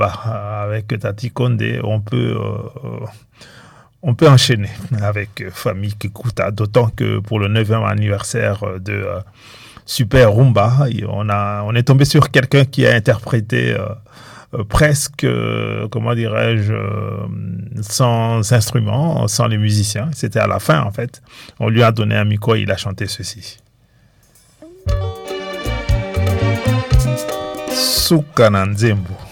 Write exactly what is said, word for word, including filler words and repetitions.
bah, avec Tati Condé, on peut, euh, on peut enchaîner avec Famille Kikuta, d'autant que pour le neuvième anniversaire de euh, Super Rumba, on, a, on est tombé sur quelqu'un qui a interprété euh, euh, presque, euh, comment dirais-je, euh, sans instruments, sans les musiciens. C'était à la fin, en fait. On lui a donné un micro et il a chanté ceci. Souka na Nzembo.